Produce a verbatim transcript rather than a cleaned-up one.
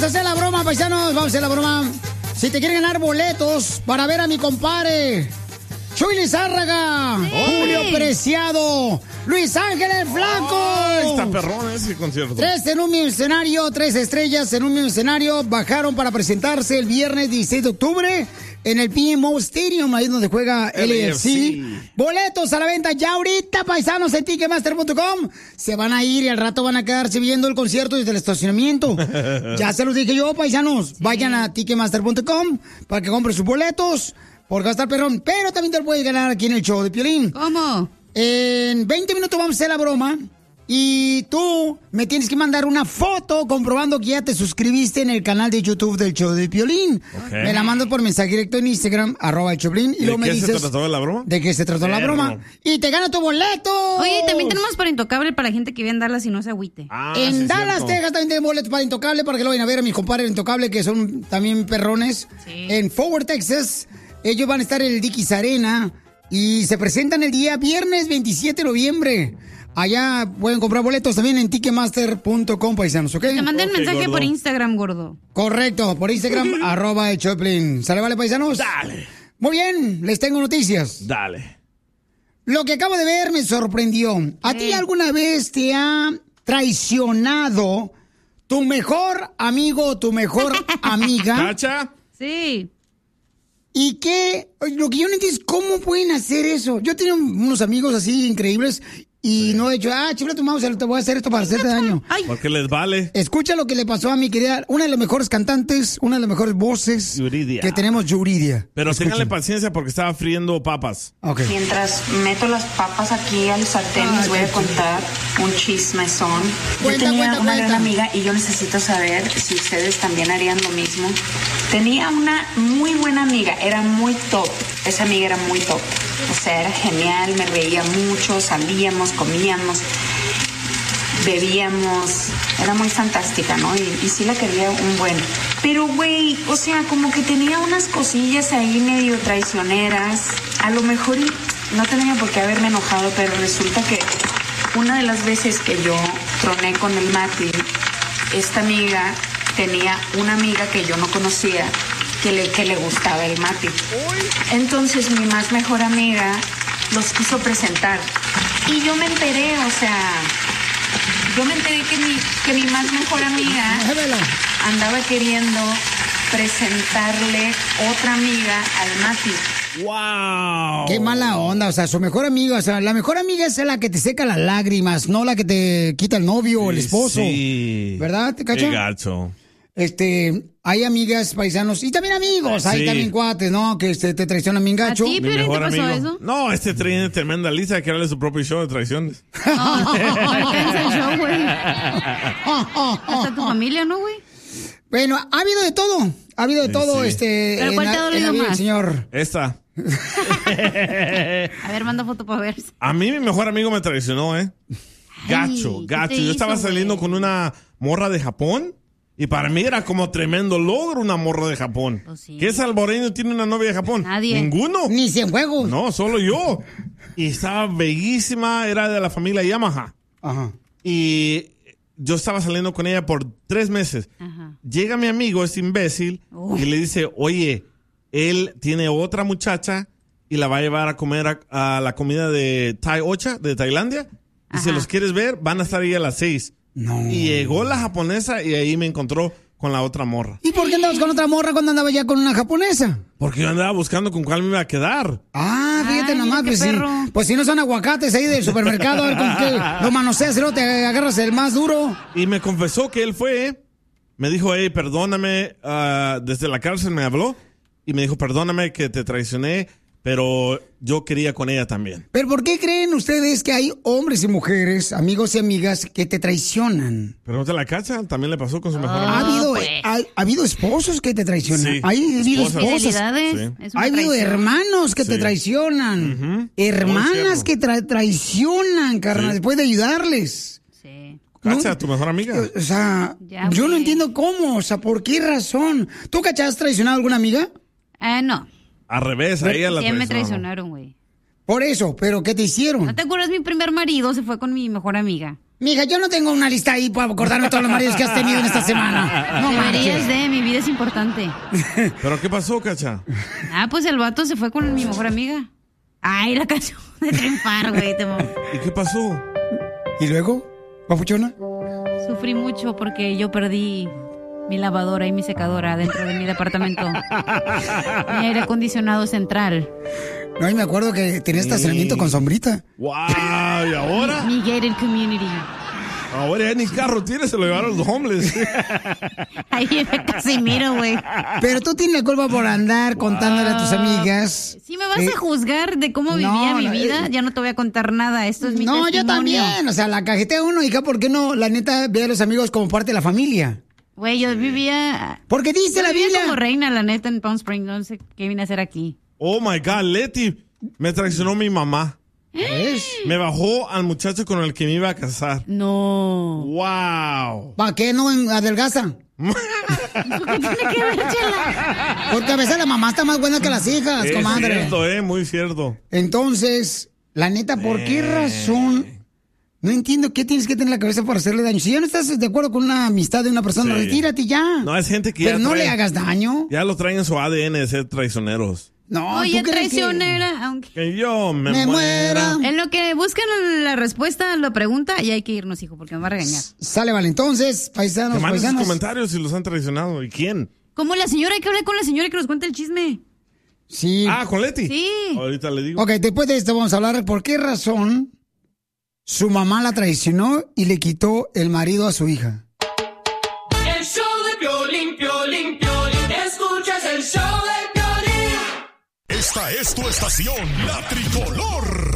Vamos a hacer la broma, paisanos. Vamos a hacer la broma. Si te quieren ganar boletos para ver a mi compadre Chuy Lizárraga, sí. Julio Preciado, Luis Ángel el Flaco. Oh, está perrón ese concierto. Tres en un mismo escenario, tres estrellas en un mismo escenario. Bajaron para presentarse el viernes dieciséis de octubre en el P M O Stadium, ahí donde juega el L A F C. Boletos a la venta ya ahorita, paisanos, en Ticketmaster punto com. Se van a ir y al rato van a quedarse viendo el concierto desde el estacionamiento. Ya se los dije yo, paisanos. Sí. Vayan a Ticketmaster punto com para que compren sus boletos. Por gastar perrón, pero también te lo puedes ganar aquí en el show de Piolín. ¿Cómo? En veinte minutos vamos a hacer la broma y tú me tienes que mandar una foto comprobando que ya te suscribiste en el canal de YouTube del show de Piolín. Okay. Me la mandas por mensaje directo en Instagram, arroba el Choplin, y luego me dices... ¿De qué se trató la broma? ¿De qué se trató la broma? Y te gana tu boleto. Oye, también tenemos para Intocable para la gente que vive en Dallas y no se agüite. Ah, en sí, Dallas, cierto. Texas también tenemos boletos para Intocable para que lo vayan a ver a mis compadres Intocable que son también perrones. Sí. En Forward, Texas, ellos van a estar en el Dickies Arena y se presentan el día viernes veintisiete de noviembre. Allá pueden comprar boletos también en Ticketmaster punto com, paisanos, ¿ok? Te mandé el okay, mensaje gordo. por Instagram, gordo. Correcto, por Instagram, arroba el Choplin. ¿Sale, vale, paisanos? Dale. Muy bien, les tengo noticias. Dale. Lo que acabo de ver me sorprendió. ¿A eh. ti alguna vez te ha traicionado tu mejor amigo o tu mejor amiga? ¿Cacha? Sí. ¿Y qué? Lo que yo no entiendo es cómo pueden hacer eso. Yo tengo unos amigos así increíbles y sí. no he dicho, ah, chifla tu mouse, te voy a hacer esto para hacerte daño. Ay. Porque les vale. Escucha lo que le pasó a mi querida, una de las mejores cantantes, una de las mejores voces Yuridia. que tenemos, Yuridia. Pero Escuchen. ténganle paciencia porque estaba friendo papas. Okay. Mientras meto las papas aquí al sartén, ah, les voy a contar un chismezón. Cuenta, yo tenía cuenta, una cuenta. gran amiga y yo necesito saber si ustedes también harían lo mismo. Tenía una muy buena amiga, era muy top. Esa amiga era muy top. O sea, era genial, me reía mucho, salíamos, comíamos, bebíamos. Era muy fantástica, ¿no? Y, y sí la quería un buen. Pero, güey, o sea, como que tenía unas cosillas ahí medio traicioneras. A lo mejor no tenía por qué haberme enojado, pero resulta que una de las veces que yo troné con el Mati, esta amiga tenía una amiga que yo no conocía que le, que le gustaba el Mati. Entonces mi más mejor amiga los quiso presentar y yo me enteré, o sea, yo me enteré que mi, que mi más mejor amiga andaba queriendo presentarle otra amiga al Mati. ¡Wow! ¡Qué mala onda! O sea, su mejor amiga, o sea, la mejor amiga es la que te seca las lágrimas, no la que te quita el novio sí, o el esposo. Sí. ¿Verdad? ¿Te cacha? ¡Qué gacho! Este, hay amigas, paisanos, y también amigos, sí. hay también cuates, ¿no? Que este, te traicionan bien gacho. ¿A ti, Piolín, te pasó eso? No, este tiene tremenda lista de crearle su propio show de traiciones. No, alcanza el show, güey. Hasta tu familia, ¿no, güey? Bueno, ha habido de todo, ha habido de sí, todo, sí. este... ¿Pero cuál te ha dolido más? Señor. Esta. A ver, manda foto para ver. A mí mi mejor amigo me traicionó, ¿eh? Gacho, Ay, gacho. Yo hizo, estaba saliendo wey? con una morra de Japón. Y para mí era como tremendo logro una morra de Japón. Oh, sí. ¿Qué salvadoreño tiene una novia de Japón? Nadie. Ninguno. Ni Cienfuegos. No, solo yo. Y estaba bellísima, era de la familia Yamaha. Ajá. Y yo estaba saliendo con ella por tres meses. Ajá. Llega mi amigo, este imbécil, uh. y le dice, oye, él tiene otra muchacha y la va a llevar a comer a, a la comida de Thai Ocha, de Tailandia. Y Ajá. si los quieres ver, van a estar ahí a las seis. No. Y llegó la japonesa y ahí me encontró con la otra morra. ¿Y por qué andabas con otra morra cuando andaba ya con una japonesa? Porque yo andaba buscando con cuál me iba a quedar. Ah, fíjate Ay, nomás, pues si, pues si no son aguacates ahí del supermercado, a ver con qué lo manoseas y luego te agarras el más duro. Y me confesó que él fue, ¿eh? Me dijo, hey, perdóname, uh, desde la cárcel me habló y me dijo, perdóname que te traicioné. Pero yo quería con ella también. ¿Pero por qué creen ustedes que hay hombres y mujeres, amigos y amigas, que te traicionan? Pero no te la cachan, también le pasó con su mejor amigo. Oh, ¿Ha habido, pues. ha, ha habido esposos que te traicionan? Sí, ¿Hay habido esposas? Sí. ¿Ha habido hermanos que sí. te traicionan? Uh-huh. Hermanas que tra- traicionan, carnal, sí. después de ayudarles. Sí. ¿Cacha no, a tu mejor amiga? O sea, ya, yo güey. no entiendo cómo, o sea, ¿por qué razón? ¿Tú, Cacha, has traicionado a alguna amiga? Eh, no. Al revés, a ella la sí, me traicionaron, güey. Por eso, ¿pero qué te hicieron? ¿No te acuerdas? Mi primer marido se fue con mi mejor amiga. Mija, yo no tengo una lista ahí para acordarme todos los maridos que has tenido en esta semana. No Deberías de, mi vida es importante. ¿Pero qué pasó, Cacha? Ah, pues el vato se fue con mi mejor amiga. Ay, la canción de triunfar, güey. Te... ¿Y qué pasó? ¿Y luego, papuchona? Sufrí mucho porque yo perdí mi lavadora y mi secadora dentro de mi departamento. Mi aire acondicionado central. No, y me acuerdo que tenía estacionamiento con sombrita. ¡Wow! ¿Y ahora? Mi gated community. Ahora ya ni carro tiene, se lo llevaron los homeless. Ahí vive Casimiro, güey. Pero tú tienes la culpa por andar contándole a tus amigas. Si me vas eh, a juzgar de cómo vivía no, mi no, vida, eh, ya no te voy a contar nada. Esto es mi No, testimonio. yo también. O sea, la cajetea uno, hija, ¿por qué no? La neta, ve a los amigos como parte de la familia. Güey, yo vivía... Porque dice yo la vivía Biblia. como reina, la neta, en Palm Springs. No sé qué vine a hacer aquí. Oh, my God, Leti, me traicionó mi mamá. ¿Ves? Me bajó al muchacho con el que me iba a casar. No. ¡Wow! ¿Para qué no adelgaza? ¿Qué tiene que ver, Chela? Porque a veces la mamá está más buena que las hijas, Es comadre. cierto, eh, muy cierto. Entonces, la neta, ¿por qué razón? No entiendo qué tienes que tener en la cabeza para hacerle daño. Si ya no estás de acuerdo con una amistad de una persona, Sí. retírate ya. No, es gente que Pero ya no trae- le hagas daño. Ya lo traen en su A D N de ser traicioneros. No, Oye, ¿tú crees que- traicionera, aunque... Que yo me, Me muera. muera. En lo que buscan la respuesta, la pregunta, y hay que irnos, hijo, porque me va a regañar. Sale, vale. Entonces, paisanos, Que manden sus paisanos. comentarios si los han traicionado. ¿Y quién? Como la señora, hay que hablar con la señora y que nos cuente el chisme. Sí. Ah, ¿con Leti? Sí. Ahorita le digo. Ok, después de esto vamos a hablar por qué razón su mamá la traicionó y le quitó el marido a su hija. El show de Piolín, Piolín, Piolín. Escuchas el show de Piolín. Esta es tu estación, la tricolor.